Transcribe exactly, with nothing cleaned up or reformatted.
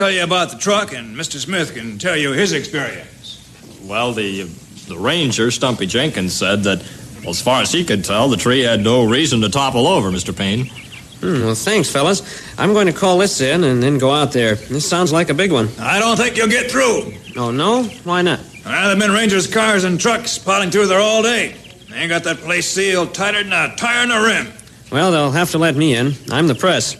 Tell you about the truck, and Mister Smith can tell you his experience. Well, the the ranger, Stumpy Jenkins, said that, well, as far as he could tell, the tree had no reason to topple over, Mister Payne. Hmm, well, thanks, fellas. I'm going to call this in and then go out there. This sounds like a big one. I don't think you'll get through. Oh, no? Why not? Well, there have been rangers' cars and trucks piling through there all day. They ain't got that place sealed tighter than a tire in a rim. Well, they'll have to let me in. I'm the press.